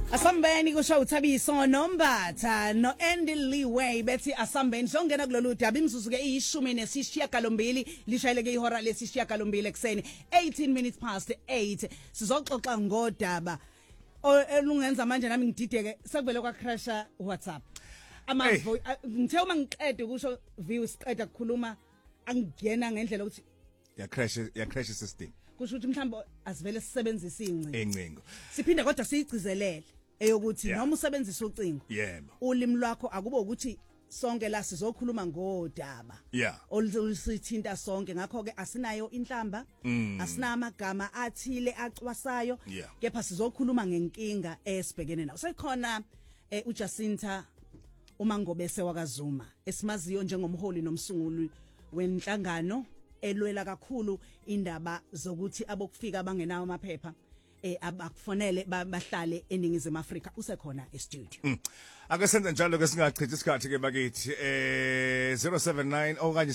Asambeni kusho uThabiso Nombatha no Andy Leeway bethi asambeni songena kulolu daba imzuzu ke iyishumi nesishiyagalombili lishayeleke ihora lesishiyagalombili ekseni 18 minutes past 8 sizoxoxa ngodaba elungenza manje nami ngidideke sekuvele kwa crasha WhatsApp amavo ngithe uma ngiqede kusho view siqeda ukukhuluma angiyena ngendlela ukuthi ya crash system kusho ukuthi mhlawumbe asivele sisebenzisa incingo siphinde kodwa siyigcizelele eyokuthi noma usebenzisa ucingo yebo ulimi lwakho akubo ukuthi sonke la sizokhuluma ngodaba olusithinta sonke ngakho ke asinayo inhlamba asina amagama athile acwasayo kepha sizokhuluma ngenkinga esibhekene nayo sekhona uJacinta uMangobese wakaZuma esimaziyo njengomholi nomsunguli wenhlangano elwela kakhulu indaba zokuthi abokufika abangenawo amaphepha abakufonele bahlale eningizimu Afrika usekhona e-studio. Ake senze njalo ke singachithi isikhathi ke bakithi 079 okanye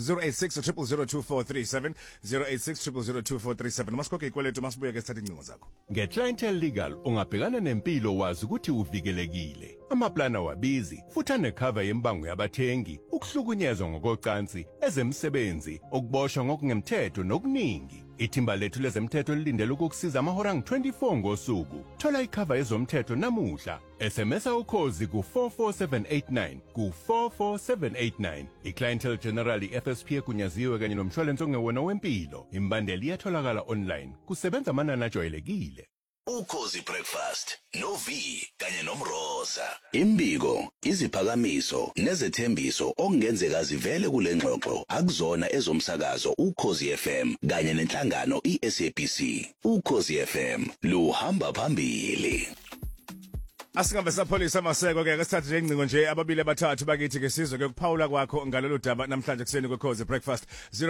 086 086 masikho ikweletu masibuye ke sithatha incingo zakho. Nge-Clientele Legal ungabhekana nempilo wazi ukuthi uvikelekile. Amaplana wabizi futhi anecover yembango yabathengi, ukuhlukunyezwa ngokocansi, ezemsebenzi, ukuboshwa ngokungemthetho nokuningi. Ithimba lethu lezemthetho lilindele ukukusiza amahora angu-24 ngosuku. Thola icover yezomthetho namuhla. SMS ukhozi ku44789 ku44789. iClientele General FSP egunyaziwe kanye nomshwalense ongewona wempilo. Imbandeli iyatholakala online. Kusebenza amanani ajwayelekile. Ukhozi Breakfast no V kanye nomroza. Imbiko, iziphakamiso nezethembiso okungenzeka zivele kule ngxoxo akuzona ezomsakazo Ukhozi FM kanye nenhlangano iSABC. Ukhozi FM luhamba phambili. Asingabe sapholisa amaseko ke sithathe nje ingcingo nje ababili abathathu bakithi ke sizwe ke kuphawula kwakho ngalolu daba namhlanje kuseni kweChozi Breakfast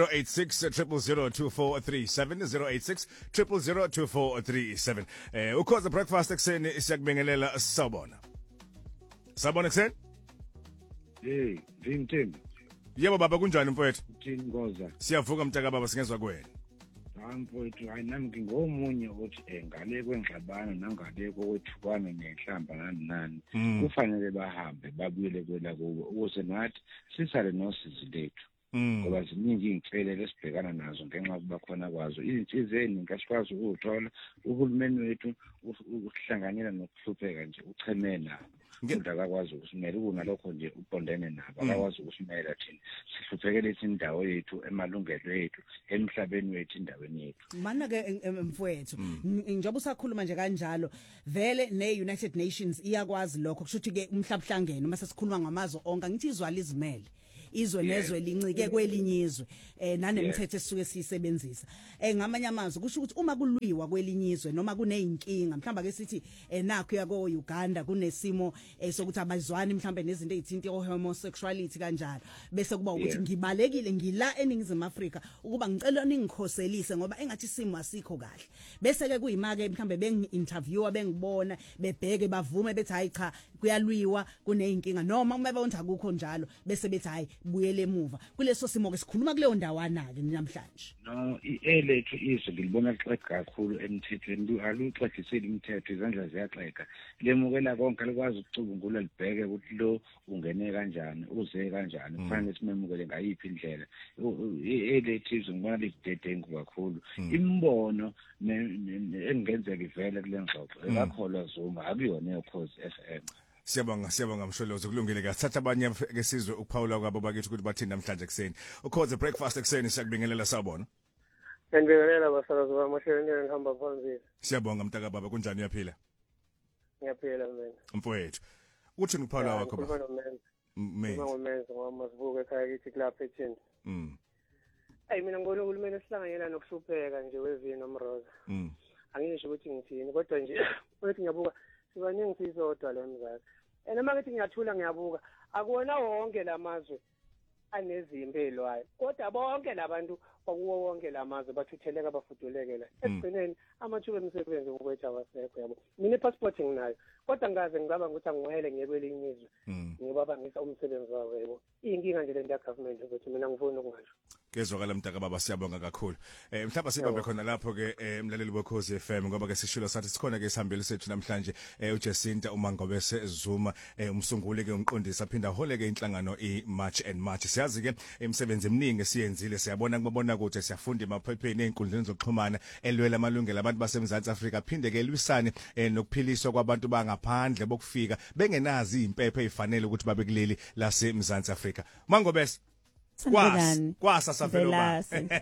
086 0002437 uChozi Breakfast kuseni siyakubingelela sawubona kuseni hey Vimthembi yebo baba kunjani mfowethu uthini ngoza siyavuka mtaka baba singezwe kwena mfowethu hayi nami ngingomunye ukuthi ngale kwengxabano nangale kokwethukwana nenhlamba nani kufanele bahambe babuyele kwela kubo ukuze nathi sisale nosizi lethu ngoba ziningi ingcele lesibhekana nazo ngenxa kuba khona kwazo izinsizeni ngasikwazi ukuthola uhulumeni wethu ukuhlanganyela nokuhlupheka nje uchemela akakwazi ukusimela kunalokho nje ubondene nabo akakwazi ukusimela thina sihluphekele izindawo yethu emalungelo ethu emhlabeni wethu indaweni yethu mana ke mfowethu njengoba usakhuluma nje kanjalo vele ne-United Nations iyakwazi lokho kusho ukuthi ke umhlabhlangene uma sesikhuluma ngamazwe onke ngithi izwala izimele izwe nezwe lincike kwelinyizwe nanemithetho esisuke siyisebenzisa ngamanye amazwi kusho ukuthi uma kulwiwa kwelinyizwe noma kuneyinkinga mhlamba ke sithi nakho yako Uganda kunesimo sokuthi abazwani mhlambe nezinto ezithinta homosexuality kanjalo bese kuba ukuthi ngibalekile ngila eningizimu Afrika ukuba ngicela ningikhoselise ngoba engathi isimo asikho kahle bese ke kuyimake mhlambe bengi-interviewer bengibona bebheke bavume bethi hayi cha kuyalwiwa kuneyinkinga noma uma bebona akukho njalo bese bethi hayi buyele emuva kuleso simo ke sikhuluma kuleyo ndawana ke namhlanje no elethu izwe ngilibona lixeka kakhulu emthethweni aluxekiseli imithetho izandla ziyaxeka lemukela konke likwazi ukucubungula libheke ukuthi lo ungene kanjani uze kanjani kufanele simemukele ngayiphi indlela elethu izwe ngibona lidedengu kakhulu imbono engenzeka ivele kule ngxoxo ekakholwa Zuma akuyona eChozi FM. Siyabonga msholozo kulungile ke thatha abanye ke sizwe ukuphawula kwabo bakithi ukuthi bathini namhlanje kuseni uChozi Breakfast kuseni siyakubingelela sawubona ngibingelela basakazi bamashayeni ngihamba phambili siyabonga mtaka baba kunjani uyaphila ngiyaphila mina mfowethu uthi ukuphawula wakho ba ngomenza ngoba sibuke ekhaya kithi kulapha ethini ayi mina ngibona uhulumeni esihlanganyela nokuhlupheka nje wevini nomroza angisho ukuthi ngithini kodwa nje uthi ngiyabuka sibaningi sizodwa la mzali noma ngithi ngiyathula ngiyabuka akuwona wonke lamazwe anezimpilo hayi kodwa bonke labantu okuwo wonke lamazwe bathutheleka bafuduleke la ekugcineni amathuba emisebenzi ngokwethu awasekho yabo mina ipassport nginayo kodwa ngaze ngicabanga ukuthi angihele ngiyekwelinye izwe ngibaba ngisa umsebenzi wawo yebo inkinga nje lento ya government ukuthi mina ngifuna ukungasho Kezwakala mntaka baba siyabonga kakhulu. Mhlawumbe sibambe khona lapho ke umlaleli weKhosi FM ngoba ke sishilo sathi sikhona ke isihambeli sethu namhlanje uJacinta uMangobese Zuma umsunguli ke umqondisi aphinda hole ke inhlangano iMarch and March. Siyazi ke imisebenzi eminingi siyenzile siyabona kubona ukuthi siyafunda emaphepheni einkundleni zokuxhumana elwela amalungelo abantu baseMzantsi Afrika phinde ke elwisane nokuphiliswa kwabantu bangaphandle bokufika bengenazi impepho ezifanele ukuthi babe kuleli laseMzantsi Afrika. Mangobese kwasa safelo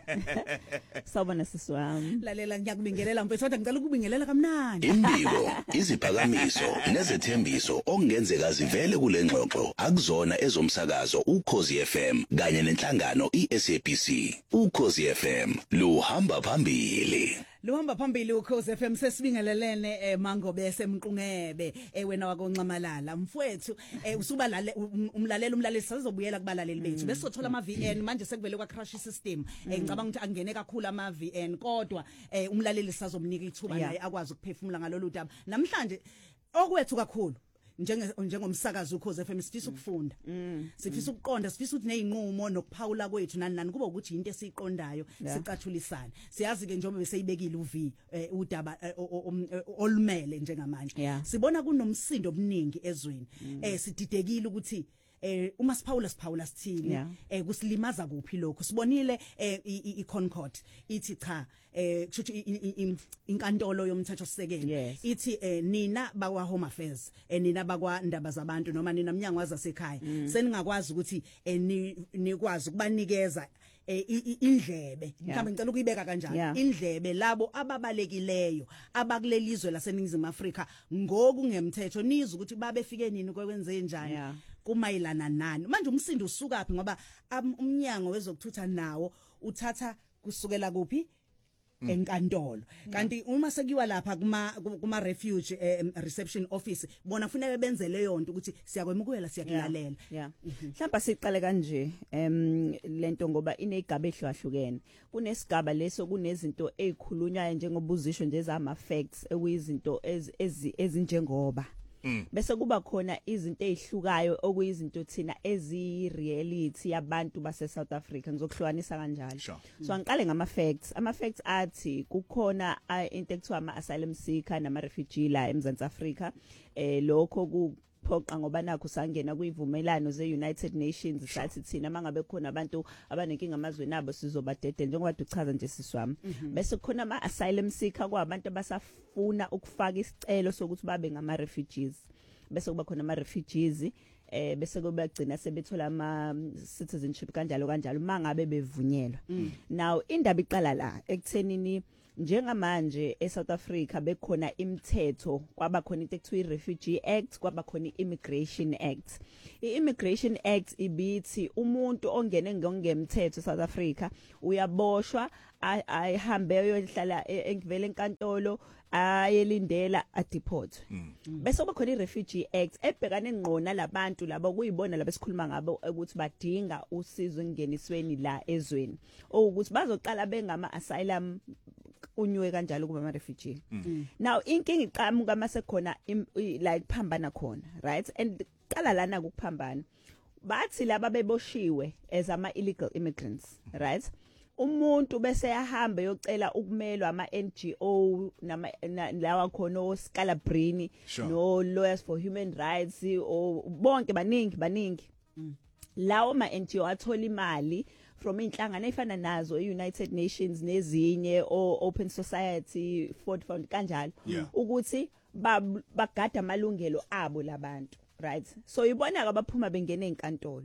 sawubona sisi wami lalela ngiyakubingelela mfethu kodwa ngicela ukubingelela kamnandi Imbiko iziphakamiso nezethembiso okungenzeka zivele kule ngxoxo akuzona ezomsakazo uKhosi FM kanye nenhlangano iSABC uKhosi FM luhamba phambili Luhamba phambili uKhosi FM sesibingelelene Mangobese Mqungebe wena wakoncamalala mfowethu usuba umlaleli sizobuyela kubalaleli bethu bese sothola ama VN manje sekuvele kwa crash system ngicabanga ukuthi angene kakhulu ama VN kodwa umlaleli sizomnika ithuba naye akwazi ukuphefumula ngalolu daba namhlanje okwethu kakhulu njengomsakazi uKhosi FM sifisa ukufunda sifisa ukuqonda sifisa ukuthi nezinqumo nokuphawula kwethu nani kuba ukuthi into esiqondayo sicathulisana siyazi ke njengoba beseyibekile uV udaba olumele njengamanje sibona kunomsindo omningi ezweni sididekile ukuthi uma siphawula sithini kusilimaza kuphi lokho sibonile iConcord ithi cha kusho inkantolo yomthetho sisekelo ithi nina bakwa Home Affairs nina bakwa ndaba zabantu noma nina mnyango wazasekhaya seningakwazi ukuthi nikwazi ukubanikeza indlebe mhlawumbe ngicela ukuyibeka kanjalo indlebe labo ababalekileyo abakulelizwe laseNingizimu Afrika ngokungemthetho nizwe ukuthi babefike nini kwenze njani kumayilana nani manje umsindo usukaphi ngoba umnyango wezokuthutha nawo uthatha kusukela kuphi enkantolo kanti uma sekuyiwa lapha kuma refuge reception office bona kufanele benze leyo nto ukuthi siyakwemukela siyakulalela mhlawumbe siqale kanje lento ngoba inegaba ehlukahlukene kunesigaba leso kunezinto ezikhulunywayo njengobuzisho nje ezama facts ekuyizinto ezinjengoba bese kuba khona izinto ezihlukayo okuyizinto thina ezi-reality yabantu base South Africa ngizokuhlukanisa kanjalo so angiqale ngama facts athi kukhona into ekuthiwa ama asylum seeker nama refugee la eMzantsi Afrika lokho kuphoqa ngoba nakho sangena kuyivumelano ze-United Nations sathi thina mangabe khona abantu abanenkinga amazweni abo sizobadedela njengoba uchaza nje siswami bese kukhona ama asylum seeker kwabantu abasafuna ukufaka isicelo sokuthi babe ngama refugees bese kuba khona ama refugees bese kubagcina sebethola ama citizenship kanjalo mangabe bevunyelwa now indaba iqala la ekuthenini njengamanje eSouth Africa bekhona imithetho kwaba khona into ekuthiwa iRefugee Act kwaba khona iImmigration Act iImmigration Act ibithi umuntu ongene ngemthetho eSouth Africa uyaboshwa ayihambe yohlala engivele enkantolo ayelindela adeport bese kuba khona iRefugee Act ebhekane ngqona labantu labo kuyibona labesikhuluma ngabo ukuthi badinga usizo engenisweni la ezweni ukuthi bazoqala bengama asylum unywe kanjalo kuba ama refugee now inkinga iqhamuka mase khona like phambana khona right and qala lana ukuphambana bathi laba beboshiwe as ama illegal immigrants right umuntu bese yahamba yocela ukumelwa ama NGO lawa khona oScalabrini no Lawyers for Human Rights bonke baningi lawo ma NGO athola imali from inhlangano efana nazo eUnited Nations nezinye Open Society Ford Fund kanjalo ukuthi bagada amalungelo abo labantu right so ibona abaphuma bengene enkantolo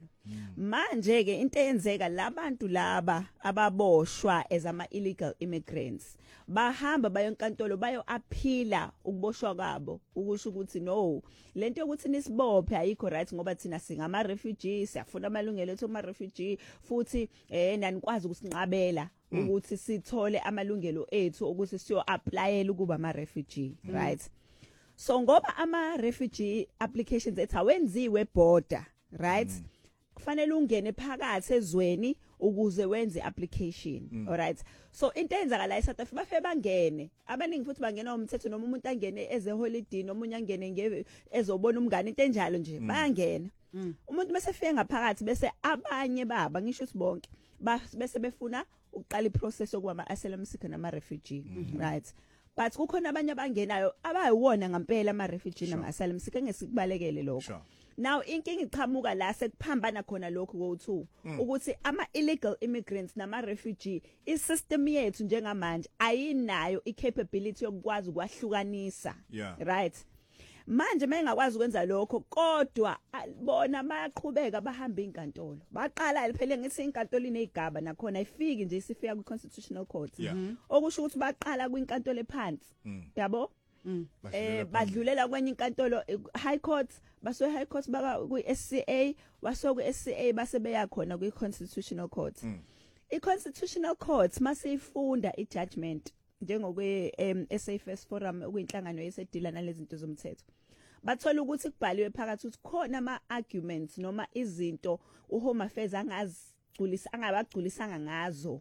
manje ke into eyenzeka labantu laba ababoshwa as ama illegal immigrants bahamba bayo enkantolo bayo aphila ukuboshwa kwabo ukusho ukuthi no lento yokuthi nisibophe ayikho right ngoba thina singama refugees siyafuna amalungelo ethu ama refugee futhi nanikwazi ukusinqabela ukuthi sithole amalungelo ethu ukuthi siyo applyela ukuba ama refugee right so ngoba ama refugee applications ethawenziwe border right kufanele ungene phakathi ezweni ukuze wenze application alright so into eyenzakala eSouth Africa bafe bangene abaningi futhi bangena umthetho noma umuntu angene eze holiday noma umuntu angene ezobona umngane into enjalo nje bayangena umuntu bese fike ngaphakathi bese abanye baba ngisho ukuthi bonke bese befuna uqala iprocess yokuba ama-asylum seeker nama-refugee right but kukhona abanye abangenayo abayiwona ngempela ama-refugee nama-asylum seeker ngesikubalekele lokho now inkinga iqhamuka la sekuphambana khona lokho ko2 ukuthi ama-illegal immigrants nama-refugee i-system yethu njengamanje ayinayo i-capability yokukwazi ukwahlukanisa right manje mayengakwazi ukwenza lokho kodwa bona bayaqhubeka bahamba inkantolo baqala phela ngithi inkantolo inezigaba nakhona ifiki nje isifika ku-constitutional court okusho ukuthi baqala kwinkantolo ephansi yabo badlulela kwenye inkantolo high court baso high court baka ku-SCA waso ku-SCA base beya khona kwi-constitutional court i-constitutional court masifunda i-judgment njengokwe SA First Forum okuyinhlangano yesedila nalezi zinto zomthetho bathola ukuthi kubhaliwe phakathi ukuthi khona ama-arguments noma izinto uHome Affairs angabagculisanga ngazo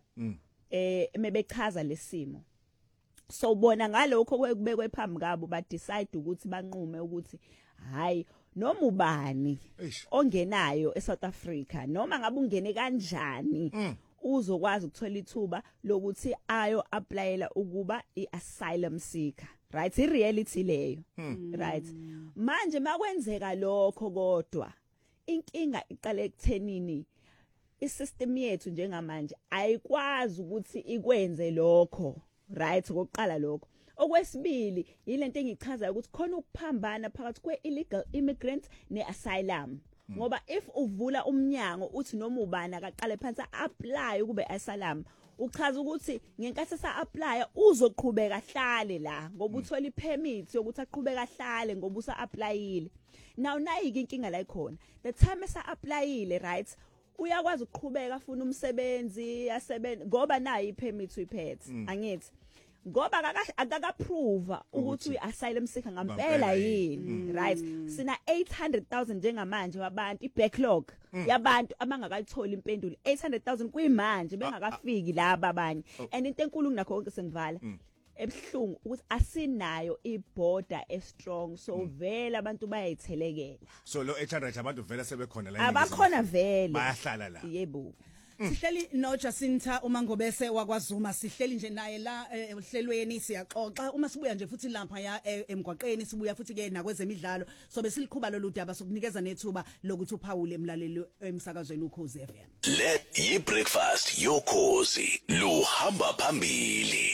mebechaza lesimo so bona ngalokho kwekubekwe phambi kabo ba decide ukuthi banqume ukuthi hayi noma ubani ongenayo eSouth Africa noma ngabe ungene kanjani uzokwazi ukuthola ithuba lokuthi ayo applyela ukuba iasylum seeker right ireality leyo right manje makwenzeka lokho kodwa inkinga iqale ekuthenini isystem yethu njengamanje ayikwazi ukuthi ikwenze lokho right ngokuqala lokho okwesibili yilento engichazayo ukuthi khona ukuphambana phakathi kwe-illegal immigrant ne-asylum ngoba if uvula umnyango uthi noma ubani akaqale phansi apply ukube asylum uchaza ukuthi ngenkathi sa apply uzoqhubeka hlale la ngoba uthola ipermit yokuthi aqhubeka hlale ngoba usa applyile now nayike inkinga la ikhona the time esa applyile right uyakwazi ukuqhubeka afuna umsebenzi asebenza ngoba nayo ipermit uyiphethe angithi ngoba akakaprove ukuthi uyi-asylum seeker ngampela yini right sina 800,000 njengamanje wabantu i-backlog yabantu abangakayitholi impendulo 800,000 kuyimanje bengakafiki laba abanye and into enkulu kunakho konke sengivala ebhlungu ukuthi asinayo iborder estrong so vele abantu bayayithelekela so lo 800 abantu vele sebekhona la abakhona vele bayahlala la yebo sihleli no Jacinta uMangobese wakwaZuma sihleli nje naye la ehlelweni siyaxoxa uma sibuya nje futhi lapha ya emgwaqeni sibuya futhi ke nakwezemidlalo sobe siliqhuba lolu daba sokunikeza nethuba lokuthi uphawule emlaleli emsakazweni uKhosi FM le yi-breakfast yokhozi luhamba phambili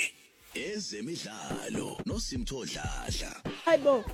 ezemidlalo noSimtho Dladla hayibo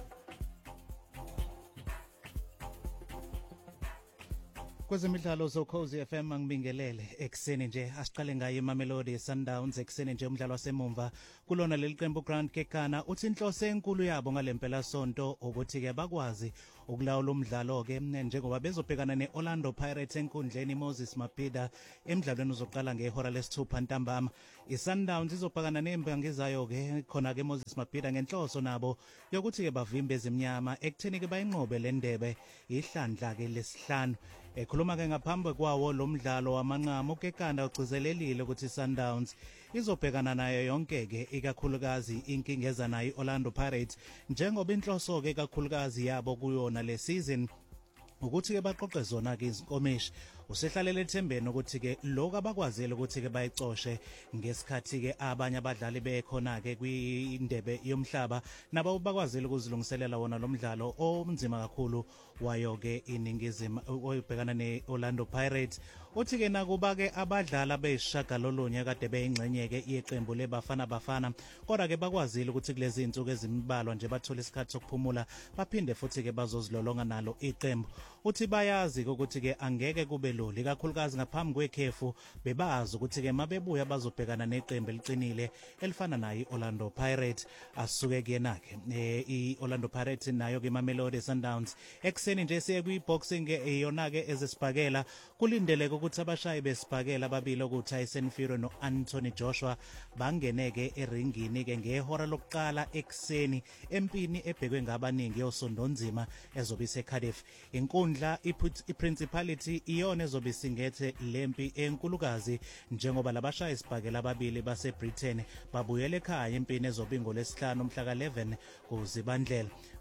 kwezemidlalo zokhozi FM angibingelele ekseni nje asiqale ngaye iMamelodi Sundowns ekseni nje umdlalo wasemumva kulona leli qembu Grand Kekana uthi inhloso enkulu yabo ngalempela sonto ukuthi ke bakwazi ukulawula umdlalo ke njengoba bezobhekana neOrlando Pirates enkundleni Moses Mabhida emidlalweni uzoqala ngehora lesithupha ntambama iSundowns izobhekana nembangezayo ke khona ke Moses Mabhida ngenhloso nabo yokuthi ke bavimbe ezimnyama ekutheni ke bayinqobe le ndebe ihlandla ke lesihlanu ekhuluma ke ngaphambi kwawo lo mdlalo wamanqamu uKekana ugcizelelile ukuthi Sundowns izobhekana nayo yonke ke ikakhulukazi inkinga eza nayo iOrlando Pirates njengoba inhloso ke kakhulukazi yabo kuyona le season ukuthi ke baqoqe zona ke izinkomishi usehlalele ethembeni ukuthi ke lokho abakwazile ukuthi ke bayicoshe ngesikhathi ke abanye abadlali bekhona ke kwindebe yomhlaba nabo bakwazile ukuzilungiselela wona lo mdlalo omnzima kakhulu wayo ke iningizimu oyibhekana neOrlando Pirates uthi ke nakuba ke abadlali abeshagalolunye kade beyingcenye ke iqembu lebafana kodwa ke bakwazile ukuthi kulezi insuku ezimbalwa nje bathola isikhathi sokuphumula baphinde futhi ke bazozilolonga nalo iqembu uthi bayazi ukuthi ke angeke kube loli kakhulukazi ngaphambi kwekhefu bebazi ukuthi ke mabebuya bazobhekana neqembu eliqinile elifana nayo iOrlando Pirates asuke kuyena ke iOrlando Pirates nayo ke Mamelodi Sundowns ekseni nje siye kwiboxing eyona ke ezesibhakela kulindeleke ukuthi abashayi besibhakela ababili ukuthi Tyson Fury noAnthony Joshua bangeneke eringini ke ngehora lokuqala ekseni empini ebhekwe ngabaningi yosondonzima ezobe iseCardiff inkundla iprincipality iyona ezobe singethe lempi enkulukazi njengoba labashaya isibhakela ababili baseBritain babuyele ekhaya empini ezobe ingolesihlanu mhla ka11 kuZibandlela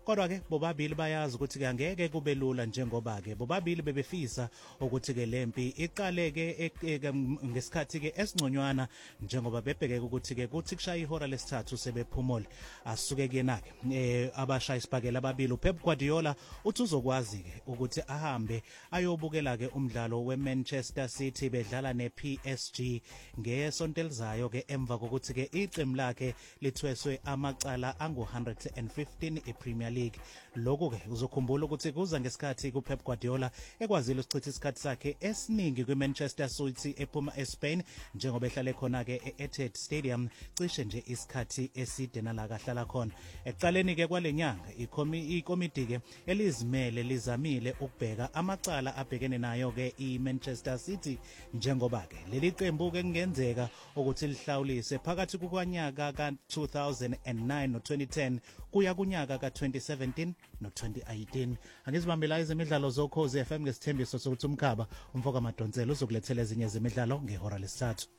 kodwa ke bobabili bayazi ukuthi ke angeke kube lula njengoba ke bobabili bebefisa ukuthi ke lempi iqale ke ngesikhathi ke esingconywana njengoba bebheke ukuthi ke kuthi kushaya ihora lesithathu sebephumule asuke kuyena ke abashaya isibhakela ababili uPep Guardiola uthi uzokwazi ke ukuthi ahambe ayobukela ke umdlalo weManchester City bedlala nePSG ngesonto elizayo ke emva kokuthi ke iqembu lakhe lithweswe amacala angu115 ePremier League. Lokho ke uzokhumbula ukuthi kuza ngesikhathi kuPep Guardiola ekwazile ukuchitha isikhathi sakhe esiningi kwiManchester City ephuma eSpain njengoba ehlale khona ke eEtihad Stadium cishe nje isikhathi eside nala kahlala khona. Ekuqaleni ke kwalenyanga ikomiti ke elizimele lizamile ukubheka amacala abhekene nayo ke iManchester City njengoba ke leli qembu ke kungenzeka ukuthi lihlawulise phakathi kukwanyaka ka2009 no2010 kuya kunyaka ka2017 no2018. Angizibambela izemidlalo zoKhozi FM ngesithembiso sokuthi umkhaba umfoka Madonsela uzokulethela ezinye ezemidlalo ngehora lesithathu.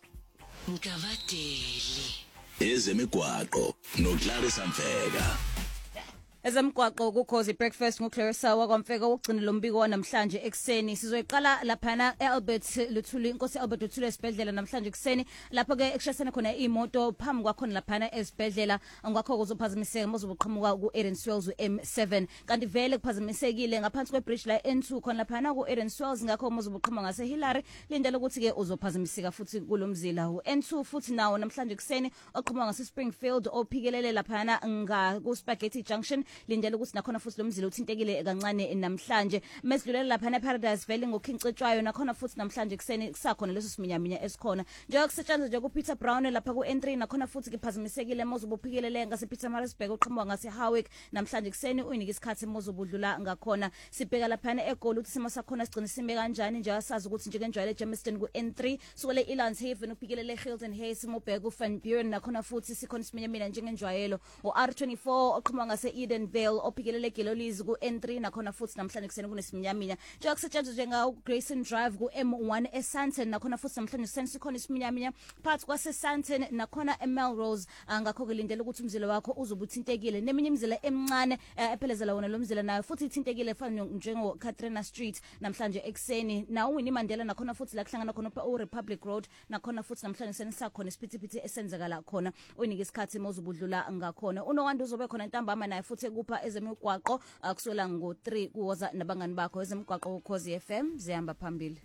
Mkavadeli ezemigwaqo noClarissa Mfeka. Ezemgwaqo kuKhozi Breakfast nguClarissa wakwamfeka ukugcina lombiko namhlanje ekseni sizoyiqala laphana eAlbert Luthuli inkosi Albert Luthuli esibhedlela namhlanje ekseni lapho ke ekushayisana khona imoto phambi kwakhona laphana esibhedlela ngakho kuzophazamiseka mozobuqhamuka kuEden Swells uM7 kanti vele kuphazamisekile ngaphansi kwebridge la N2 khona laphana kuEden Swells ngakho mozobuqhamuka ngase Hillary lindela ukuthi ke uzophazamiseka futhi kulomzila uN2 futhi nawo namhlanje ekseni oqhamuka ngase Springfield ophikelele laphana ku Spaghetti Junction lindela ukuthi nakhona futhi lomzila uthintekile kancane namhlanje mesidlulela lapha eParadise Valley ngokhincetshwayo nakhona futhi namhlanje kuseni kusakhona leso siminyaminya esikhona njengoba kusetshenzwa nje kuPeter Brown lapha kuN3 nakhona futhi kuphazamisekile mozobuphikelele ngase Pietermaritzburg oqhamuka ngase Howick namhlanje kuseni uyinika isikhathi mozobudlula ngakhona sibheka lapha eGoli ukuthi simo sakhona sigcina sime kanjani nje asazi ukuthi nje kenjwayele Germiston kuN3 sukele eLandhaven uphikelele Hilton Hayes mobheka uVan Buren nakhona futhi sikhona siminyaminya njengenjwayelo uR24 oqhamuka ngase Edenvale ophikelele Gilolizi kuN3 nakhona futhi namhlanje kuseni kunesiminyaminya njengoba kusetshenzwa njenga Grayson Drive kuM1 eSanton nakhona futhi namhlanje kuseni sikhona isiminyaminya phakathi kwaseSanton nakhona eMelrose ngakho kulindela ukuthi umzila wakho uzobuthintekile neminye imizila emncane ephelezela wona lo mzila nayo futhi ithintekile efana njengo Katrina Street namhlanje ekseni na uWinnie Mandela nakhona futhi la kuhlangana khona uRepublic Road nakhona futhi namhlanje senisakhona isiphithiphithi esenzakala khona uyinika isikhathi mozobudlula ngakhona uNowanda uzobe khona ntambama naye futhi kupha ezemigwaqo kusukela ngo3 kuwoza nabangani bakho ezemigwaqo kuKhozi FM zihamba phambili.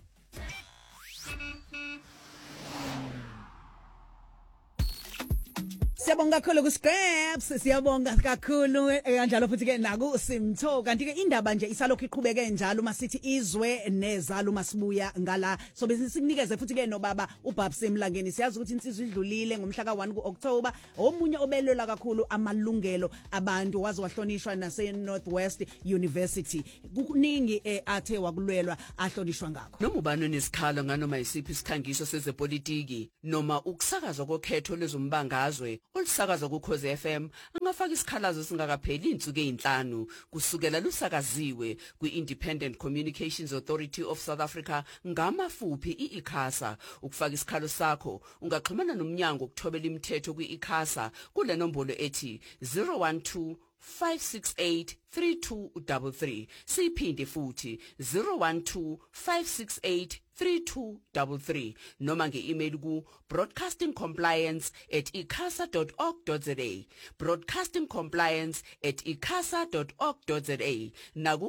Siyabonga kakhulu kuScraps siyabonga kakhulu kanjalo futhi ke naku Simtho kanti ke indaba nje isalokho iqhubeke njalo masithi izwe nezalo masibuya ngala so besikunikeze futhi ke nobaba uBabs Emlangeni siyazi ukuthi insizwe idlulile ngomhla ka1 kuOctober omunye obelwela kakhulu amalungelo abantu wazi wahlonishwa nase Northwest University kuningi athe wakulwelwa ahlonishwa ngakho noma ubani onesikhalo nganoma isiphi isikhangiso sezepolitiki noma ukusakazwa kokhetho lezombangazwe olusakazwa kuKhozi FM angafaka isikhalazo singakapheli insuku ezinhlanu kusukela lusakaziwe kwiIndependent Communications Authority of South Africa ngamafuphi iICASA ukufaka isikhalo sakho ungaxhumana nomnyango ukuthobela imithetho kwiICASA kule nombolo ethi 012-568-3233 siphinde futhi 012-568-3233 noma nge-email ku broadcastingcompliance@icasa.org.za broadcastingcompliance@icasa.org.za naku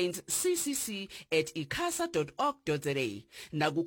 complaints@icasa.org.za naku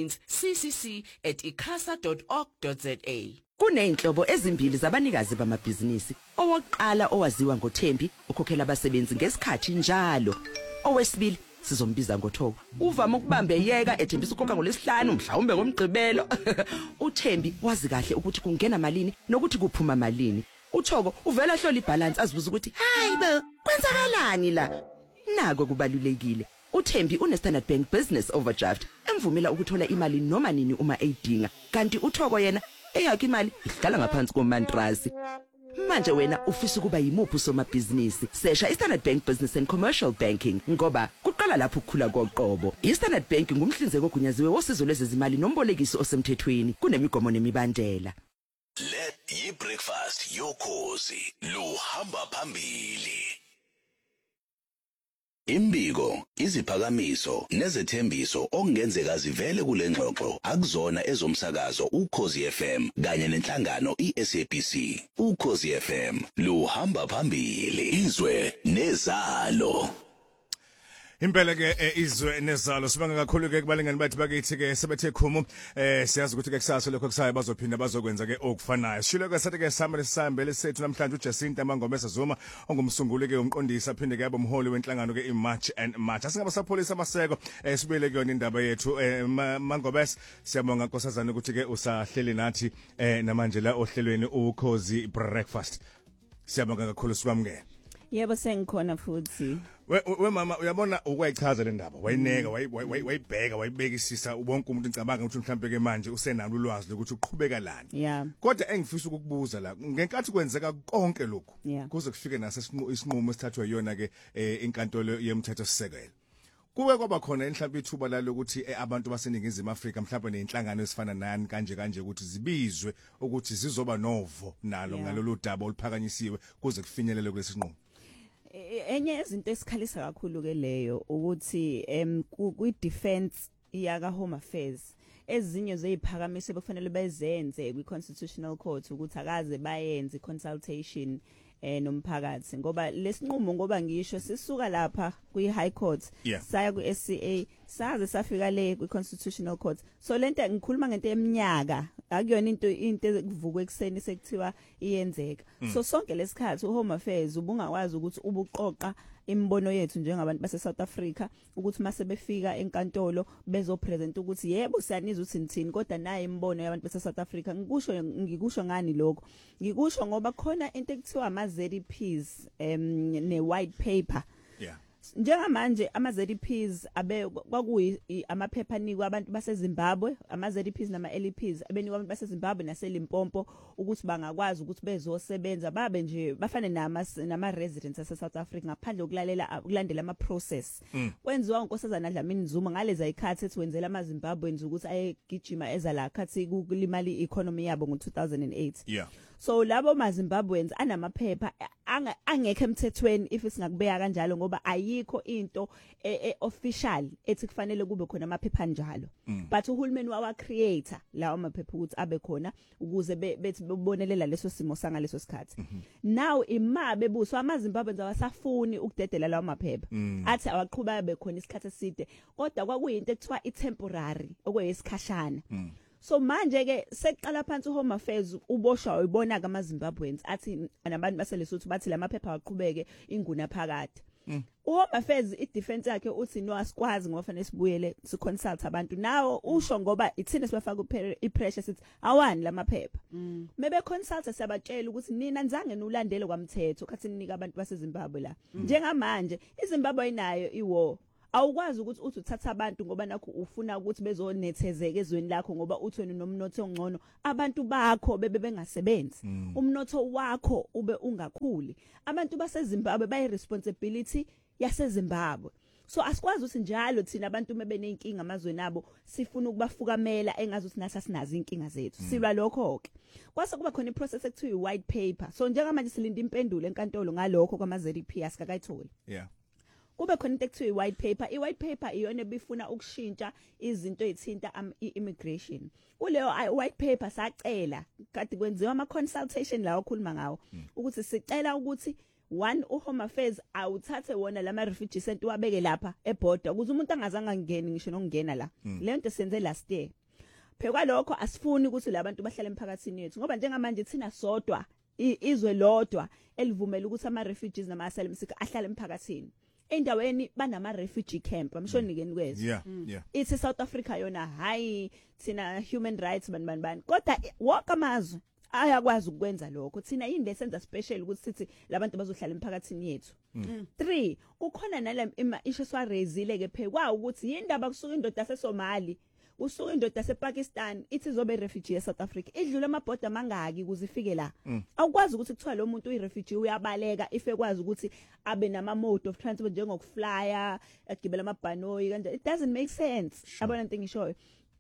complaints@icasa.org.za Kuneyinhlobo ezimbili zabanikazi bamabhizinisi. Owokuqala owaziwa ngoThembi ukhokhela abasebenzi ngesikhathi njalo. Owesibili sizombiza ngoThoko. Uvama ukubambeyeka ethembisa ukhokha ngolesihlanu mhlawumbe ngomgqibelo. uThembi wazi kahle ukuthi kungena malini nokuthi kuphuma malini. uThoko uvela hlola ibalance azibuza ukuthi hayibo kwenzakalani la. Nako kubalulekile. uThembi uneStandard Bank Business Overdraft emvumela ukuthola imali noma nini uma eyidinga. Kanti uThoko yena eyakhe imali ihlala ngaphansi komantrasi. Manje wena ufisa ukuba yimuphi somabhizinisi? Sesha iStandard Bank Business and Commercial Banking ngoba kuqala lapho ukukhula koqobo. iStandard Bank ngumhlinzeki ogunyaziwe wosizo lwezezimali nombolekisi osemthethweni kunemigomo nemibandela. Let yi breakfast yoKhozi luhamba phambili. Imbiko, iziphakamiso nezethembiso okungenzeka zivele kule ngxoxo akuzona ezomsakazo uKhosi FM kanye nenhlangano iSABC. uKhosi FM luhamba phambili, izwe nezalo. Impela ke izwe nezalo sibanga kakhulu ke kubalingani bathi bakithi ke sebethe khumu siyazi ukuthi ke kusasa lokho kusayo bazophinda bazokwenza ke okufanayo. Shilo ke sathi ke sambe sisambele sethu namhlanje uJacinta Mangomese Zuma ongumsunguli ke umqondisi aphinde ke abomholi wenhlangano ke iMarch and March. Asingaba sapholisa amaseko sibuyele kuyona indaba yethu Mangomese siyabonga nkosazana ukuthi ke usahleli nathi namanje la ohlelweni uKhosi Breakfast. Siyabonga kakhulu sikwamukela. Yebo sengikhona futhi. We mama uyabona ukwayichaza le ndaba wayineka wayibheka wayibekisisa bonke umuntu ngicabanga ukuthi mhlambe ke manje usenalo ulwazi lokuthi uqhubeka lana. Yeah. Kodwa engifisa ukukubuza la ngenkathi kwenzeka konke lokhu kuze kufike nase isinqumo esithathwe yona ke inkantolo yemthetho sisekelo. Kuwe kwaba khona mhlambe ithuba la lokuthi abantu baseningizimu Afrika mhlambe nezinhlangano ezifana nani kanje ukuthi zibizwe ukuthi zizoba novo nalo ngalolu daba oluphakanyisiwe kuze kufinyelele kulesi sinqumo. Enye izinto esikhalisa kakhulu ke leyo ukuthi kwi defense yaka Home Affairs ezinye zeziphakamiso bekufanele bezenze kwi Constitutional Court ukuthi akaze bayenze consultation nomphakathi ngoba lesinqumo ngoba ngisho sisuka lapha kwi High Court saya ku SCA saze safika le kwi Constitutional Court so lento ngikhuluma ngento eminyaka akuyona into ekuvukwe ekseni sekuthiwa iyenzeka so sonke lesikhathi uHome Affairs ubungakwazi ukuthi ubuqoqa imbono yethu njengabantu base South Africa ukuthi mase befika enkantolo bezopresent ukuthi yebo siyaniza ukuthi nithini kodwa naye imbono yabantu base South Africa ngikusho ngani lokho ngikusho ngoba khona into ekuthiwa ama ZDPs ne white paper njengamanje ama ZDPs abe kwakuyi amaphepha anikwa abantu base Zimbabwe ama ZDPs nama LPs abenikwa abantu base Zimbabwe nase Limpopo ukuthi bangakwazi ukuthi bezosebenza babe nje bafane nama residents ase South Africa ngaphandle ukulandela ama process kwenziwa unkosazana Dlamini Zuma ngaleza ikhathi etwenzela ama Zimbabweans ukuthi ayegijima ezala khathi kulimali economy yabo ngo2008 so labo ma Zimbabweans anamaphepha angekho emthethweni if singakubeka kanjalo ngoba ayikho into official ethi kufanele kube khona amaphepha njalo but uhulumeni wawa creator lawo maphepha ukuthi abe khona ukuze bethi bebonelela leso simo sangaleso sikhathi now imabe buso ama Zimbabweans awasafuni ukudedela lawo maphepha athi awaqhubeka bekhona isikhathi eside kodwa kwakuyinto ekuthiwa itemporary okwesikhashana so manje ke seqala phansi uHome Affairs uboshwa uyibona ka amaZimbabweans athi nabantu baselesotho bathi lamaphepha aqhubeke inguna phakade uHome Affairs idefense yakhe uthi no asikwazi ngoba fanele sibuyele siconsult abantu nawo usho ngoba ithina sibafaka ipressure sithi awani lamaphepha mebe consult siyabatshela ukuthi nina nizange nulandele kwamthetho kathi ninika abantu baseZimbabwe la njengamanje iZimbabwe inayo iwar awukwazi ukuthi uthi uthatha abantu ngoba nakho ufuna ukuthi bezonethezeka ezweni lakho ngoba uthi wena nomnotho ongcono abantu bakho bebe bengasebenzi umnotho wakho ube ungakhuli abantu baseZimbabwe bayi responsibility yaseZimbabwe so asikwazi ukuthi njalo thina abantu mebe nenkinga amazweni abo sifuna ukubafukamela engazi ukuthi nasa sinazi inkinga zethu silwa lokho ke kwase kuba khona iprocess ekuthiwa white paper so njengamanje silinda impendulo enkantolo ngalokho kwama ZDP asikakayitholi kube khona into ekuthiwa white paper white paper iyona ebifuna ukushintsha izinto ezithinta immigration kuleyo white paper sacela kade kwenziwa ama consultation la okhuluma ngawo ukuthi sicela ukuthi one uHome Affairs awuthathe wona lama refugee center wabeke lapha eborder ukuze umuntu angazange ngene ngisho nokungena la le nto senze last year phekwa lokho asifuni ukuthi labantu bahlale emphakathini yethu ngoba njengamanje thina sodwa izwe lodwa elivumela ukuthi ama refugees nama asylum seeker ahlale emphakathini endaweni banama refugee camp amshonikeni kwethu ithi South Africa yona hayi thina human rights bani kodwa wonke amazwe ayakwazi ukwenza lokho thina yini lesenza special ukuthi sithi labantu bazohlala emphakathini yethu 3 kukhona nala issue swa raisile ke phekwa ukuthi yindaba kusuka indoda yaseSomali usuka indoda yasePakistan ithi zobe refugee eSouth Africa idlula amabhoda mangaki ukuze ifike la awukwazi ukuthi kuthiwa lo muntu uyirefugee uyabaleka ife kwazi ukuthi abe nama mode of transport njengokuflya agibela amabhanoyi kanje it doesn't make sense abona into ngishoyo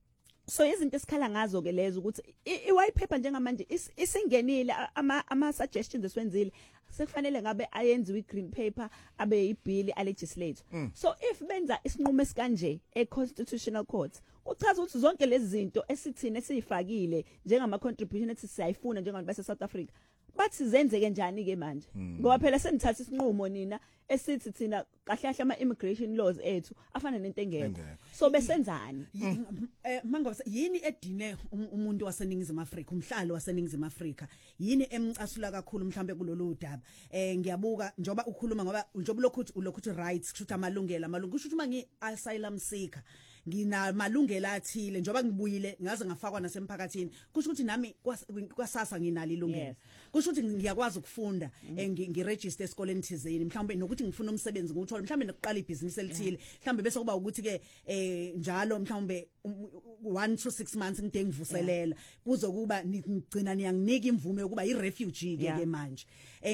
so izinto esikhala ngazo ke lezo ukuthi iwhite paper njengamanje isingenile ama suggestions eswenzile sekufanele ngabe ayenziwe igreen paper abe ibill alegislate. So if benza isinqumo esikanje econstitutional court uchaza ukuthi zonke lezi zinto esithini esizifakile njengama contribution ethi siyayifuna njengabantu base South Africa bathi zenzeke njani ke manje ngoba phela senithatha isinqumo nina esithi thina kahle kahle ama immigration laws ethu afana nentengeko so besenzani mangoba yini edine umuntu waseningizimu Afrika umhlalo waseningizimu Afrika yini emcasula kakhulu mhlambe kulolu daba ngiyabuka njoba ukhuluma ngoba njoba lokhuthi rights kusho amalungelo kusho ukuthi mangi asylum seeker nginamalungelo athile njoba ngibuyile ngaze ngafakwa nasemphakathini kusho ukuthi nami kwasasa nginalo ilungelo kusho ukuthi ngiyakwazi ukufunda ngiregister esikoleni thizeni mhlawumbe nokuthi ngifuna umsebenzi nguthola mhlawumbe nokuqala ibhizinisi elithile mhlawumbe bese kuba ukuthi ke njalo mhlawumbe 1 to 6 months ngide ngivuselela kuzokuba ngigcina niyanginika imvume yokuba i-refugee ke manje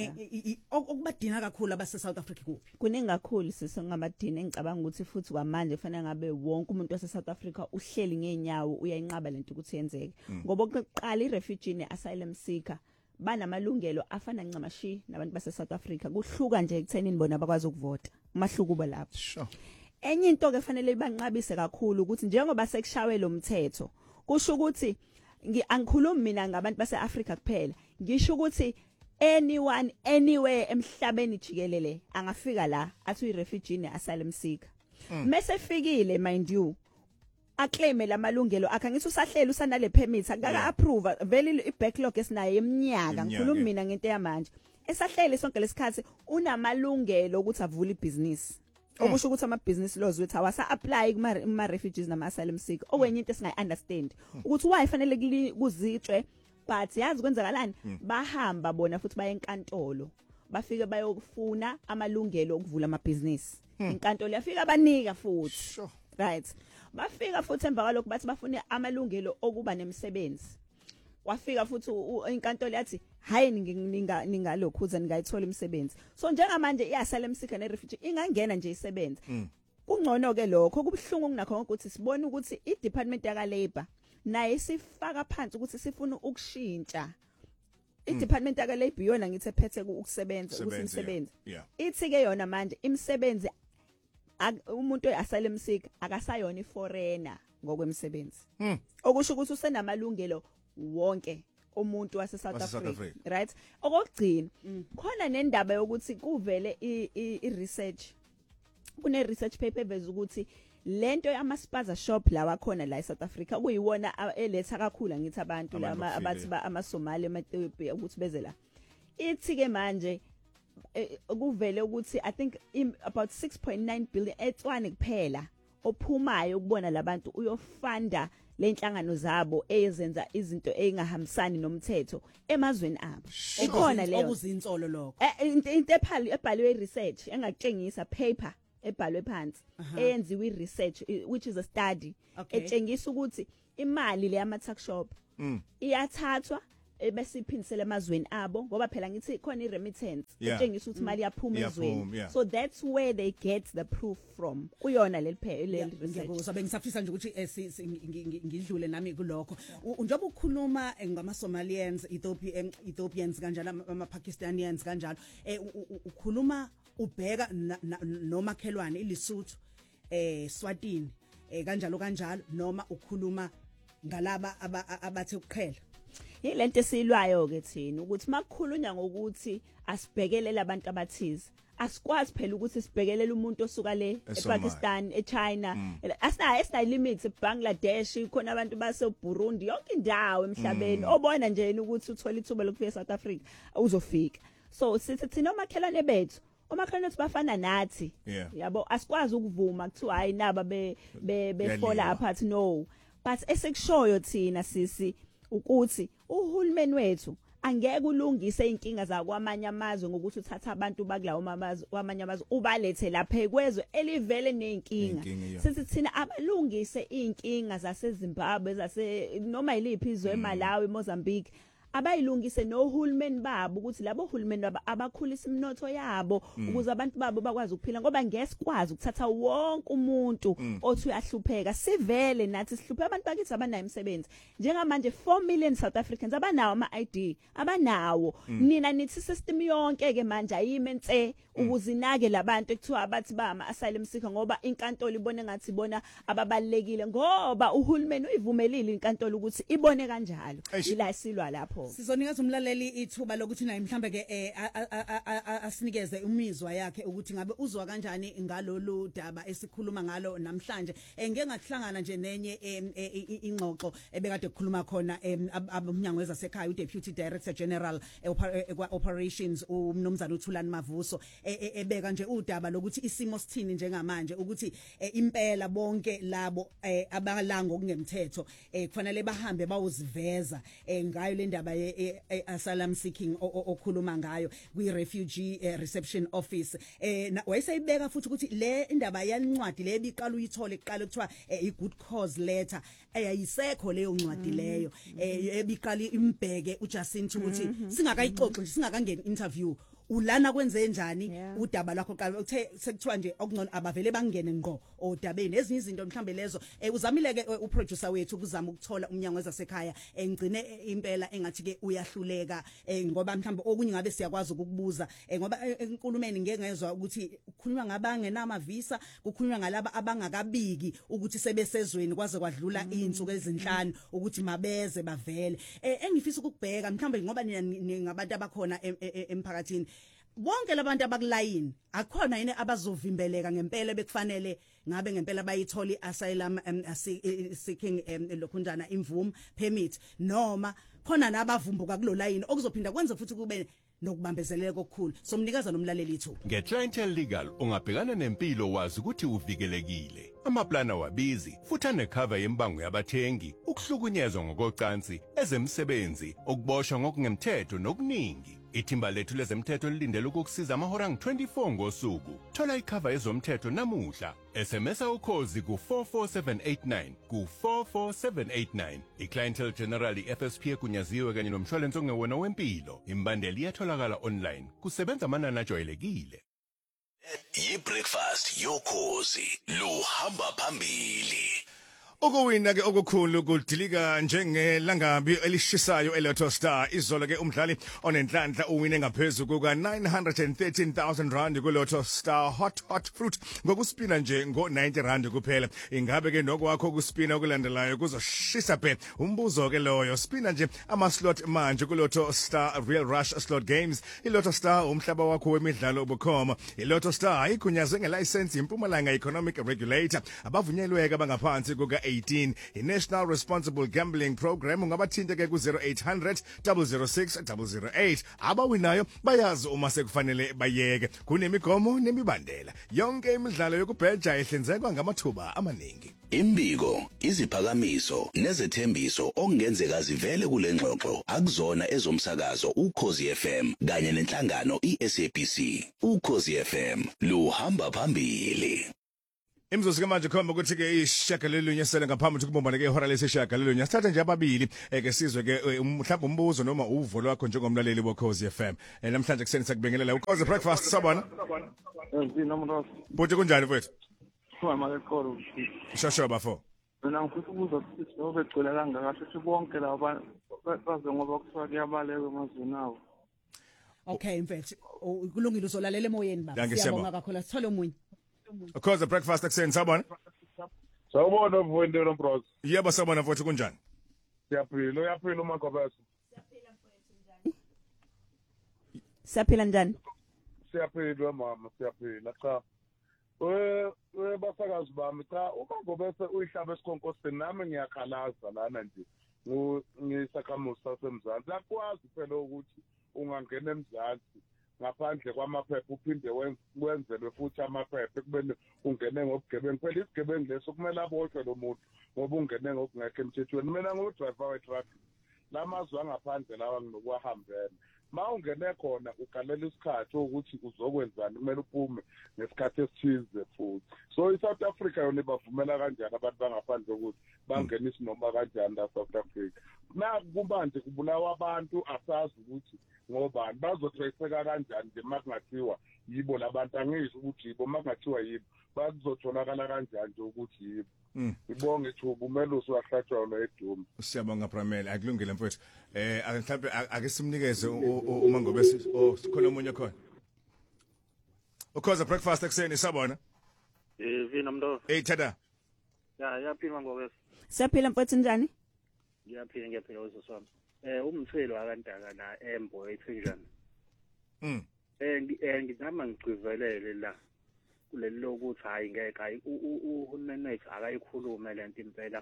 okubadina kakhulu abase South Africa kuphi kuningi kakhulu sisongamadini engicabanga ukuthi futhi kwamanje kufanele ngabe wonke umuntu wase South Africa uhleli ngenyawo uyayinqaba lento ukuthi yenzeke ngoba oqala i-refugee ne-asylum seeker banamalungelo afana ncamashi nabantu base South Africa kuhluka nje ekuthenini bona bakwazi ukuvota umahluko uba lapho sure enye into ke fanele banqabise kakhulu ukuthi njengoba sekushawe lo mthetho kusho ukuthi angikhulumi mina ngabantu base Africa kuphela ngisho ukuthi anyone anywhere emhlabeni jikelele angafika la athi uyi-refugee ne-asylum seeker mase fikile mind you aclaim lamalungelo akhe ngithi usahlela usanale permit akaka approve vele i-backlog esinayo eminyaka ngikhuluma mina ngento yamanje esahlele sonke lesikhathi unamalungelo ukuthi avule ibhizinisi okusho ukuthi ama-business laws wethu awasa apply kuma-refugees nama-asylum seeker okwenye into esingayi-understand ukuthi why fanele kuzitshwe but yazi kwenzakalani bahamba bona futhi baye enkantolo bafike bayokufuna amalungelo okuvula amabhizinisi inkantolo yafika abanika futhi right bafika futhi emva kwalokho bathi bafune amalungelo okuba nemisebenzi wafika futhi inkantolo yathi hayi ningalokhu uze ningayithola imisebenzi so njengamanje i-asylum seeker ne-refugee ingangena nje isebenza kungcono ke lokho kubhlungu kunakho ukuthi sibone ukuthi i-department yaka labor naye sifaka phansi ukuthi sifuna ukushintsha i-department yaka labor yona ngithi ephethe ukusebenza ukuthi imisebenzi ithi ke yona manje imisebenzi umuntu oyi-asylum seeker akasayona i-foreigner ngokwemisebenzi okusho ukuthi usenamalungelo wonke umuntu wase South Africa right okugcina khona nendaba yokuthi kuvele i-research kune research paper eveza ukuthi lento yamaspaza shop lawa khona la eSouth Africa kuyiwona eletha kakhulu ngithi abantu lama abathi amaSomali ama-Ethiopia ukuthi beze la ithi ke manje kuvele ukuthi I think about 6.9 billion eTswane kuphela ophumayo ukubona labantu uyofanda lenhlangano zabo eyenza izinto engahambisani nomthetho emazweni abo ikhona leyo okuzinsolo lokho into ebhaliwe research engakutshengisa paper ebhalwe phansi eyenziwe i-research which is a study etshengisa ukuthi imali le yama tax shop iyathathwa bese iphindisela emazweni abo ngoba phela ngithi khona i-remittance etshengisa ukuthi imali yaphuma ezweni so that's where they get the proof from kuyona leli research ngizobe ngisafisa nje ukuthi ngidlule nami kulokho njengoba ukhuluma ngama-Somalians Ethiopians kanjalo ama-Pakistanians kanjalo ukhuluma ubheka nomakhelwane iLesotho Swatini kanjalo noma ukhuluma ngalaba abathe ukuqhela yilento esilwayo ke thina ukuthi makukhulunywa ngokuthi asibhekelele abantu abathize asikwazi phela ukuthi sibhekelele umuntu osuka le ePakistan eChina asina limits eBangladesh khona abantu base Burundi yonke indawo emhlabeni obona nje ukuthi uthola ithuba lokufika eSouth Africa uzofika so sithi thina omakhelwane bethu omakhelwane bafana nathi yabo asikwazi ukuvuma kuthiwa hayi naba befola apart no but esekushoyo thina sisi ukuthi uhulumeni wethu angeke ulungise inkinga zakwamanye amazwe ngokuthi uthatha abantu bakulawo kwamanye amazwe ubalethe lapha ekwezwe elivele nenkinga sithi thina abalungise inkinga zaseZimbabwe noma yiliphi izwe eMalawi eMozambique abayilungise nohulumeni babo ukuthi labo hulumeni abakhulisa imnotho yabo ukuze abantu babo bakwazi ukuphila ngoba ngesikwazi ukuthatha wonke umuntu othi uyahlupheka sivele nathi sihluphe abantu bakithi abanayo imisebenzi njengamanje 4 million South Africans abanawo ama-ID abanawo nina nithi system yonke ke manje ayimense ukuzinake labantu ekuthiwa abathi ba ama-asylum seeker ngoba inkantolo ibone ngathi ibona ababalekile ngoba uhulumeni uyivumelile inkantolo ukuthi ibone kanjalo ila silwa lapho sizonikeza umlaleli ithuba lokuthi naye mhlambe ke asinikeze umizwa yakhe ukuthi ngabe uzwa kanjani ngalolu daba esikhuluma ngalo namhlanje ngeke ngahlangana nje nenye ingxoxo ebekade ukukhuluma khona abomnyango wezasekhaya uDeputy Director General Operations umnomzana uThulani Mavuso ebeka nje udaba lokuthi isimo sithini njengamanje ukuthi impela bonke labo abalango kungemthetho kufanele bahambe bawuziveza ngayo le ndaba asylum seeking okhuluma ngayo kwi refugee reception office wayesayibeka futhi ukuthi le indaba yancwadi le ebiqala uyithole kuqala kuthiwa i good cause letter ayisekho leyo ncwadi leyo ebiqala imbheke uJacinta ukuthi singakayixoxi nje singakangeni interview ulana kwenze njani udaba lakho qala uthe sekuthiwa nje okungcono abavele bangene ngqo odabeni ezinye izinto mhlambe lezo uzamile ke uproducer wethu ukuzama ukuthola umnyango wezasekhaya engcine impela engathi ke uyahluleka ngoba mhlambe okunye ngabe siyakwazi ukukubuza ngoba enkulumeni ngeke ngezwe ukuthi kukhulunywa ngabangenama visa kukhulunywa ngalaba abangakabiki ukuthi sebesezweni kwaze kwadlula izinsuku ezinhlanu ukuthi mabeze bavele engifisa ukubheka mhlambe ngoba ningabantu abakhona emphakathini bonke labantu abakulayini akhona yini abazovimbeleka ngempela bekufanele ngabe ngempela bayitholi asylum seeking lokhunjana imvume permit noma khona nabavumbuka kulo line okuzophinda kwenze futhi kube nokubambezeleka okukhulu somnikaza nomlaleli ithu ngeClientele Legal ungabhekana nempilo wazi ukuthi uvikelekile amaplana wabizi futhi anecover yembango yabathengi ukuhlukunyezwa ngokocansi ezemsebenzi okuboshwa ngokungemthetho nokuningi ithimba lethu lezemthetho lilindele ukukusiza amahora ngu24 ngosuku thola icover ezomthetho namuhla SMS ukhozi ku 44789 ku 44789 iClientele General FSP egunyaziwe kanye nomshwalense ongewona wempilo imbandeli iyatholakala online kusebenza amanani ajwayelekile Breakfast yokhozi luhamba phambili Ukuwina ke okukhulu kudilika njengelangabi elishisayo eLotto Star izolo ke umdlali onenhlanhla uwine ngaphezulu kuka 913,000 rand kuLotto Star hot fruit ngokuspina nje ngo90 rand kuphela ingabe ke nokwakho ukuspina okulandelayo kuzoshisa phe umbuzo ke loyo spina nje ama slot manje kuLotto Star Real Rush Slot Games iLotto Star umhlaba wakho wemidlalo obukhoma iLotto Star igunyazwe ngelicense impumalanga economic regulator abavunyelweke abangaphansi kuka 18 i-National Responsible Gambling Program ungabathinta ke ku-0800 006 008 abawinayo bayazi uma sekufanele bayeke kunemigomo nemibandela yonke imidlalo yokubheja ihlinzekwa ngamathuba amaningi Imbiko, iziphakamiso nezethembiso okungenzeka zivele kule ngxoxo akuzona ezomsakazo uKhosi FM kanye nenhlangano iSABC uKhosi FM luhamba phambili Imzuzu manje khomba ukuthi ke ishagalelunye sele ngaphambi ukubombana ke ihora lesishagalelunye sithatha nje ababili ke sizwe ke mhlawumbe umbuzo noma uvo lwakho njengomlaleli boKhosi FM namhlanje kuseni sakubingelela uKhosi breakfast sabona nomrosi Buthi kunjani mfethu Khona ekholo Shasho bafo mina ngifuna ukubuza ukuthi ngoba egcwele kangaka sithi bonke laba baze ngoba kuthiwa kuyabaleka emazweni abo Okay mfethu kulungile uzolalela emoyeni baba siyabonga kakhulu sithole umunye Ukhoza breakfast akuseni sabona Sawubona mfowethu Nombros Yebo sabona mfowethu kunjani Siyaphila uyaphila uMagobese Siyaphila njani Siyaphila mama siyaphila cha we basakazi bami cha uMagobese uyihlaba esikhonkosini nami ngiyakhalaza lana nje ngisakhamuzi sasemzansi akwazi phela ukuthi ungangena emzansi ngaphandle kwamaphepha uphinde wenzelwe futhi amaphepha kubene ungene ngobugebengu phela isigebengu leso kumele aboshwe lo muntu ngoba ungene ngokungekho emthethweni mina ngudriver we-traffic lamazwe angaphandle lawa nginokuwahambela ma ungene khona ugalela isikhathi ukuthi uzokwenzani kumele uphume ngesikhathi esithize futhi so iSouth Africa yona ibavumela kanjani abantu bangaphandle ukuthi bangene isinoma kanjani la South Africa nakumanje kubulawa abantu asazi ukuthi ngobani bazotraceka kanjani nje makungathiwa yibo labantu angisho ukuthi yibo makungathiwa yibo bazotholakala kanjani nje ukuthi yibo ibonge Thuba umelusi wahlatshwa lo eduma siyabonga Pramela akulungile mfowethu mhlawumbe ake simnikeze uma ngobe sikhona umunye khona ukhoza breakfast ekseni sabona vina mndo thada yaphila ngobe siyaphila mfowethu njani ngiyaphila wesoswami umthelo akantaka la Embo ethenjani ngizama ngigcizelele la kuleli lokuthi hayi ngeke uhulumeni wethu akayikhulume lento impela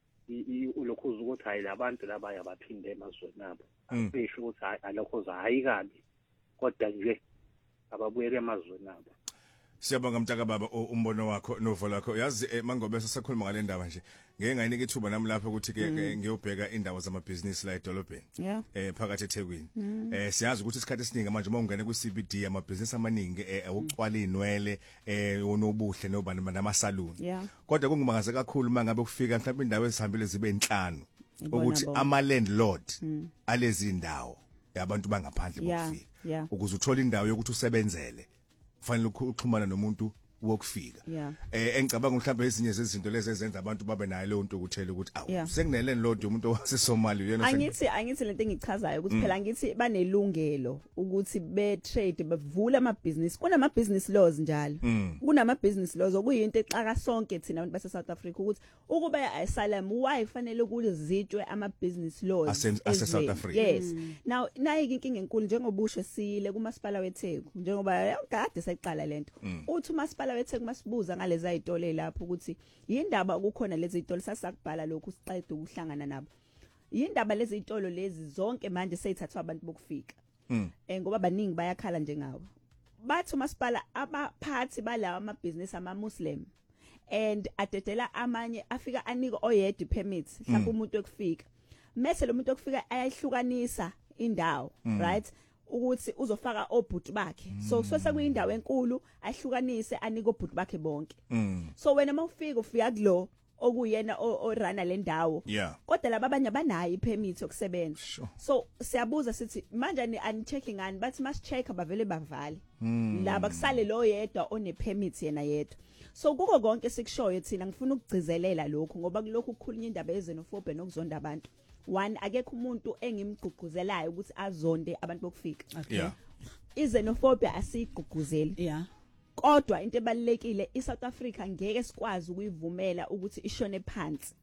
ulokhuza ukuthi hayi labantu laba yabaphinde emazweni abo asisho ukuthi hayi alokhuza hayi kabi kodwa nje ababuyele emazweni abo. Siyabonga Mtaka baba umbono wakho novo lakho yazi mangobe sakhuluma ngale ndaba nje ngeke ngayinika ithuba nami lapha ukuthi ke ngiyobheka indawo zamabhizinisi la edolobheni phakathi eThekwini siyazi ukuthi isikhathi esiningi manje uma ungene ku CBD amabhizinisi amaningi ukucwala inwele onobuhle nobani namasaluni kodwa kungimangaze kakhulu mangabe kufika mhlawumbe indawo ezihambile zibe 5 ukuthi ama landlord alezi indawo yabantu bangaphandle bokufika ukuze uthola indawo yokuthi usebenzele kufanele ukuxhumana nomuntu wokufika engicabanga mhlawumbe ezinye zezinto lezi ezenza abantu babe nayo leyo nto ukuthela ukuthi awu sekuneleni lodwa umuntu waseSomali yena angithi lento engichazayo ukuthi phela ngithi banelungelo ukuthi be trade bavula ama business kunama business laws njalo kunama business laws okuyinto exaka sonke thina abantu base South Africa ukuthi ukuba asylum why kufanele ukuzitshwe ama business laws ase South Africa yes now nayi inkinga enkulu njengobusho sile kumasipala weTheku njengoba kade sayiqala lento uthi umasipala weTheku masibuza ngalezi ayitole lapho ukuthi yindaba ukukhona lezi izitolo sasakubhala lokhu siqeda ukuhlangana nabo yindaba lezi izitolo lezi zonke manje seyithathwa abantu bokufika ngoba baningi bayakhala njengawo bathi umasipala abaphathi balawa ama business ama Muslim and adedela amanye afika anika oyedwa permit mhlawumbe umuntu okufika mase lo muntu okufika ayahlukanisa indawo right ukuthi uzofaka obhuti bakhe so sekuyindawo enkulu ahlukanise anika obhuti bakhe bonke so wena mawufika ufika kulo okuyena orana le ndawo kodwa laba abanye banayo ipermit yokusebenza so siyabuza sithi manje ani checking ngani bathi mas check abavele bavale laba kusale lo yedwa one permit yena yedwa so kuko konke sikushoyo thina ngifuna ukugcizelela lokho ngoba kulokhu ukukhulunya indaba yezenofobia nokuzonda abantu one akekho umuntu engimgqugquzelayo ukuthi azonde abantu bokufika izenofobia asigqugquzeli kodwa into ebalekile iSouth Africa ngeke sikwazi ukuyivumela ukuthi ishone phansi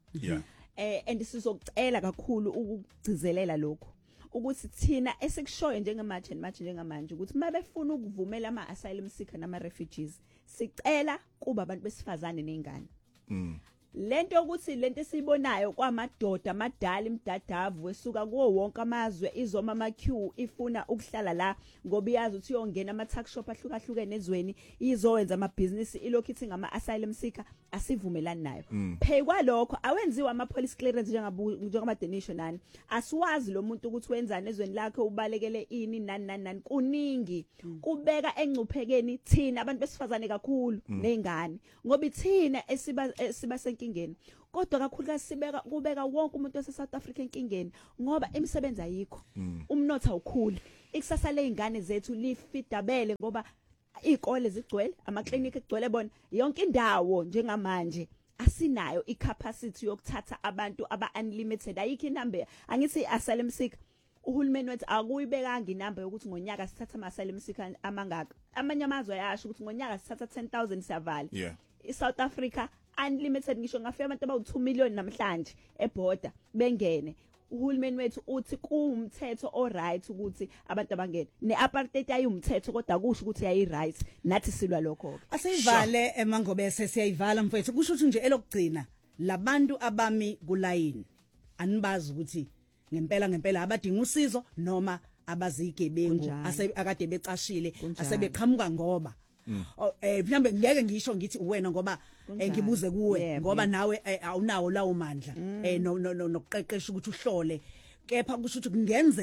and sizocela kakhulu ukugcizelela lokho ukuthi thina esikushoyo njengamanje ukuthi mabefuna ukuvumela ama asylum seeker nama refugees sicela kuba abantu besifazane nezingane lento ukuthi lento esibonayo kwamadoda amadala imdadavu esuka kuwo wonke amazwe izoma ama queue ifuna ukuhlala la ngoba iyazi ukuthi uyongena ama tax shop ahlukahlukene ezweni izowenza ama business ilokithi ngama asylum seeker asivumelani nayo phekwa lokho awenziwa ama police clearance njengama denisho nani asiwazi lo muntu ukuthi wenzani ezweni lakhe ubalekele ini nani kuningi kubeka engcuphekeni thina abantu besifazane kakhulu nezingane ngoba ithina esiba senkingeni kodwa kakhulukazi sibeka kubeka wonke umuntu wase South Africa enkingeni ngoba imisebenzi ayikho umnotho awukhuli ikusasa leingane zethu lifidabele ngoba izikole zigcwele ama-clinic egcwele bona yonke indawo njengamanje asinayo icapacity yokuthatha abantu aba-unlimited ayikho inamba angithi asylum seeker uhulumeni wethu akuyibekanga inamba yokuthi ngonyaka sithatha ama-asylum seeker amangaka amanye amazwe ayasho ukuthi ngonyaka sithatha 10,000 siyavala iSouth Africa unlimited ngisho ngafika abantu abawu2 million namhlanje eborder bengene uhulumeni wethu uthi kuumthetho oright ukuthi abantu abangene neapartheid ayumthetho kodwa kusho ukuthi yayi right nathi silwa lokho asivale emangobese siyayivala mfethu kusho ukuthi nje elokugcina labantu abami kulayini anibazi ukuthi ngempela abadinga usizo noma abazigebengu akade becashile asebeqhamuka ngoba mhlambe ngeke ngisho ngithi wena ngoba ngibuze kuwe ngoba nawe awunawo lawo mandla nokuqeqesha ukuthi uhlole kepha kusho ukuthi kungenzeka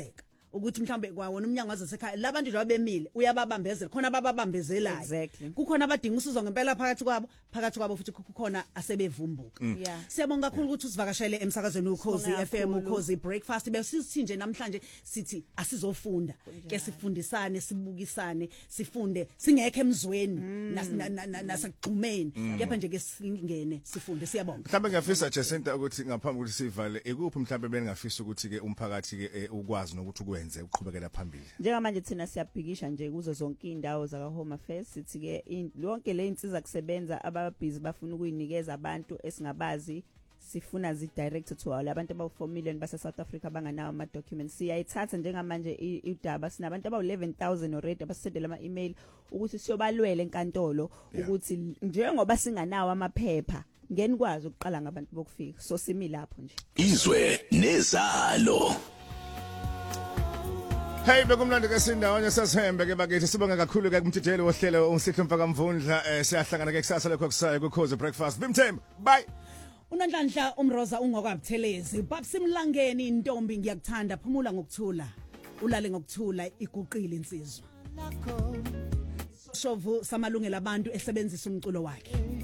ukuthi mhlambe kwawona umnyango wasekhaya labantu nje abemile uyababambezela khona ababambezelayo kukhona abadinga usizo ngempela phakathi kwabo futhi kukhona asebevumbuka siyabonga kakhulu ukuthi usivakashele emsakazweni uKhozi FM uKhozi Breakfast besithi nje namhlanje sithi asizofunda ke sifundisane sibukisane sifunde singekho emzweni nasagxumeni kepha nje ke singene sifunde siyabonga mhlawumbe ngiyafisa Jacinta ukuthi ngaphambi ukuthi sivale ikuphi mhlawumbe beningafisa ukuthi ke umphakathi ke ukwazi nokuthi ukwenze uqhubekela phambili njengamanje thina siyabhikisha nje kuzo zonke indawo zaka Home Affairs sithi ke yonke le insiza kusebenza ababhizi bafuna ukuyinikeza abantu esingabazi sifuna zi-direct to all abantu abawu4 million base South Africa banganawo ama documents siyayithatha njengamanje idaba sinabantu abawu11,000 already abasendela ama email ukuthi siyobalwela enkantolo ukuthi njengoba singanawo amaphepha ngenikwazi ukuqala ngabantu bokufika so simi lapho nje izwe nezalo. Hey bekumnandi ke sindawonye sasihembe ke bakithi sibonga kakhulu ke kumthitheli wohlelo uSihle Mfaka Mvundla siyahlangana ke kusasa lekho kusayo kuKhozi Breakfast Bimthembu bye unanhlanhla umroza ungokabuthelezi babsimlangeni intombi ngiyakuthanda phumula ngokuthula ulale ngokuthula iguqile insizwa shovu samalungelo abantu esebenzisa umculo wakhe